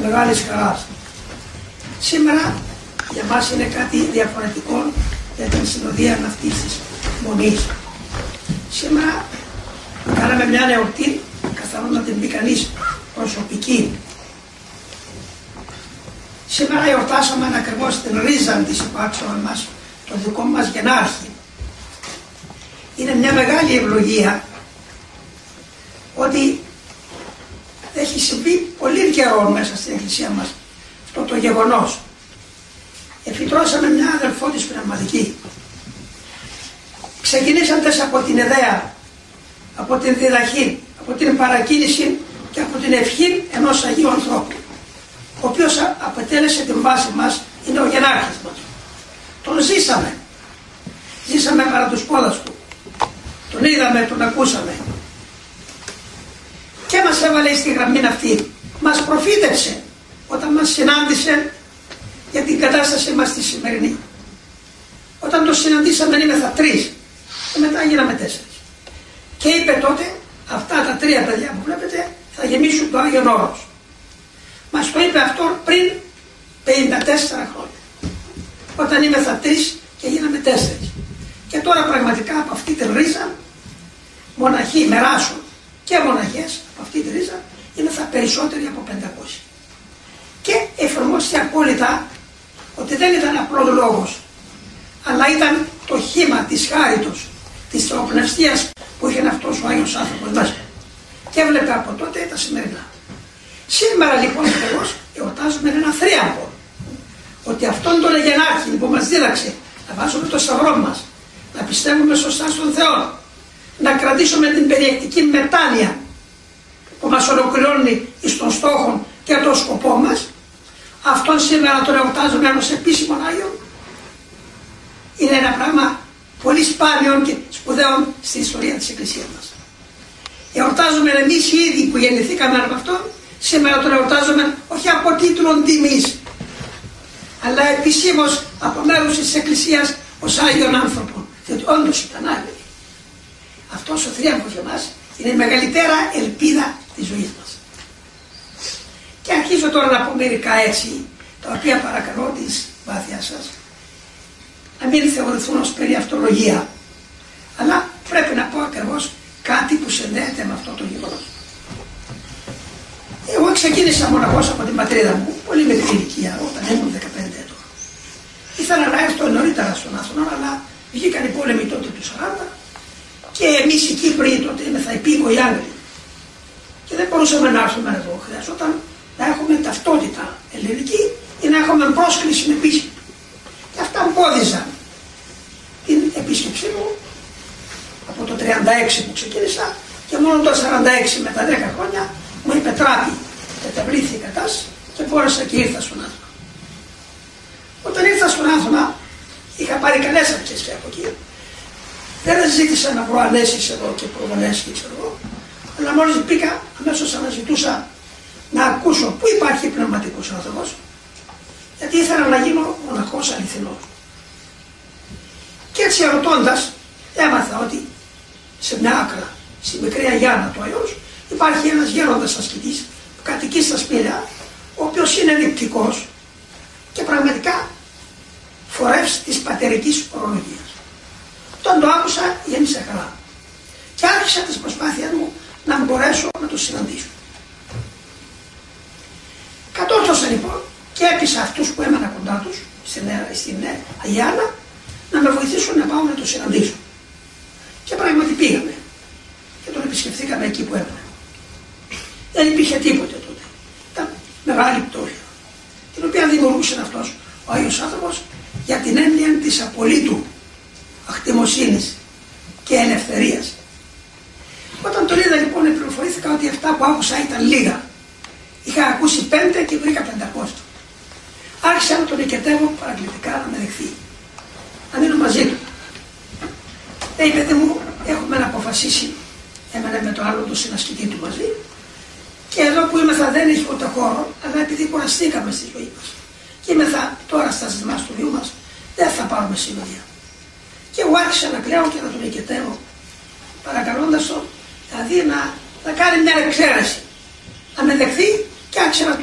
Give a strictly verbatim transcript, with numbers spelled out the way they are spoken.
μεγάλης χαράς. Σήμερα για μας είναι κάτι διαφορετικό για την συνοδεία αυτής της μονής. Σήμερα κάναμε μια εορτή, καθαρόν να την πει κανείς προσωπική. Σήμερα εορτάσαμε ακριβώς την ρίζα της υπάρξεως μας, το δικό μας γενάρχη. Είναι μια μεγάλη ευλογία ότι έχει συμβεί πολύ καιρό μέσα στην Εκκλησία μας αυτό το γεγονός. Εφητρώσαμε μια αδελφό της πνευματική. Ξεκινήσαντες από την ιδέα, από την διδαχή, από την παρακίνηση και από την ευχή ενός Αγίου ανθρώπου, ο οποίος αποτέλεσε την βάση μας, είναι ο γενάρχης μας. Τον ζήσαμε. Ζήσαμε παρά τους πόδας του. Τον είδαμε, τον ακούσαμε. Και μας έβαλε στη γραμμή αυτή. Μας προφήτευσε όταν μας συνάντησε για την κατάσταση μας στη σημερινή. Όταν το συναντήσαμε ήμεθα τρεις και μετά γίναμε τέσσερις. Και είπε τότε αυτά τα τρία παιδιά που βλέπετε θα γεμίσουν το Άγιον Όρος. Μας το είπε αυτό πριν πενήντα τέσσερα χρόνια. Όταν ήμεθα τρεις και γίναμε τέσσερις. Και τώρα πραγματικά από αυτή τη ρίζα μοναχοί μεράσουν και μοναχές από αυτή τη ρίζα ήμεθα περισσότεροι από πεντακόσιοι. Και εφαρμόστηκε απόλυτα ότι δεν ήταν απλός λόγος, αλλά ήταν το χήμα της χάριτος, της θεοπνευστίας που είχε αυτός ο Άγιος άνθρωπος μέσα. Και έβλεπε από τότε τα σημερινά. Σήμερα λοιπόν ακριβώς εορτάζουμε ένα θρίαμβο. Ότι αυτόν τον γενάρχη που μας δίδαξε να βάζουμε το σταυρό μας, να πιστεύουμε σωστά στον Θεό, να κρατήσουμε την περιεκτική μετάνοια που μας ολοκληρώνει εις των στόχων και τον σκοπό μας, αυτόν σήμερα τον εορτάζουμε ως επίσημον Άγιο. Είναι ένα πράγμα πολύ σπάνιο και σπουδαίο στην ιστορία της Εκκλησίας μας. Εορτάζουμε εμείς οι ίδιοι που γεννηθήκαμε από αυτόν, σήμερα τον εορτάζουμε όχι από τίτλον τιμής, αλλά επισήμως από μέρους της Εκκλησίας ως Άγιον άνθρωπον, διότι όντως ήταν Άγιοι. Αυτός ο θρίαμβος για μας είναι η μεγαλύτερα ελπίδα της ζωής μας. Και αρχίζω τώρα να πω μερικά έτσι, τα οποία παρακαλώ της βάθειάς σας, να μην θεωρηθούν ως περί αυτολογία, αλλά πρέπει να πω ακριβώς κάτι που συνδέεται με αυτό το γεγονός. Εγώ ξεκίνησα μοναχός από την πατρίδα μου, πολύ μικρή ηλικία, όταν ήμουν δεκαπέντε ετών. Ήθελα να έρθω νωρίτερα στον Άθωνα, αλλά βγήκαν οι πόλεμοι τότε του σαράντα και εμείς οι Κύπροι τότε ήμεθα υπήκοοι Άγγλοι. Και δεν μπορούσαμε να έρθουμε εδώ. Χρειαζόταν να έχουμε ταυτότητα ελληνική ή να έχουμε πρόσκληση επίσημη. Και αυτά εμπόδιζαν την επίσκεψή μου από το τριάντα έξι που ξεκίνησα και μόνο το σαράντα έξι με τα δέκα χρόνια μου είπε τράπη, καταβλήθη η κατάσταση και μπόρεσα και ήρθα στον Άθωνα. Όταν ήρθα στον Άθωνα είχα πάρει καλές αρχές και από εκεί. Δεν ζήτησα να βρω ανέσεις εδώ και προβολές και ξέρω εγώ, αλλά μόλις πήγα αμέσως αναζητούσα να ακούσω πού υπάρχει πνευματικός άνθρωπος, γιατί ήθελα να γίνω μοναχός αληθινός. Και έτσι ερωτώντας έμαθα ότι σε μια άκρα, στη μικρή Αγιάνα του Αϊός, υπάρχει ένας γέροντας ασκητής που κατοικεί στα Σπήλαια, ο οποίος είναι νηπτικός και πραγματικά φορεύς της πατερικής ορολογίας. Όταν το άκουσα γέμισε χαρά και άρχισα τις προσπάθειες μου να μπορέσω να το συναντήσω. Κατόρθωσα λοιπόν και έπεισα αυτούς που έμενα κοντά τους στην, στην Αγιάνα να με βοηθήσουν να πάω να το συναντήσω. Και πράγματι πήγαμε και τον επισκεφθήκαμε εκεί που έμενα. Δεν υπήρχε τίποτε τότε. Ήταν μεγάλη πτώχεια, την οποία δημιουργούσε αυτός ο Άγιος άνθρωπος για την έννοια της απολύτου αχτιμοσύνης και ελευθερίας. Όταν τον είδα λοιπόν πληροφορήθηκα ότι αυτά που άκουσα ήταν λίγα. Είχα ακούσει πέντε και βρήκα πεντακόσια. Άρχισα να τον οικετεύω παρακλητικά να με δεχθεί. Να μείνω μαζί του. Λέει παιδί μου, έχουμε να αποφασίσει, έμενε με το άλλο το συνασκητή του μαζί, και εδώ που είμαι θα δεν έχει ούτε χώρο, αλλά επειδή κουραστήκαμε στη ζωή μας και είμαι θα τώρα στα ζητημά του βίου μας, δεν θα πάρουμε συνοδεία. Και εγώ άρχισα να κλαίω και να τον οικετεύω, παρακαλώντας τον δηλαδή να, να κάνει μια εξαίρεση, να με δεχθεί, και άρχισα να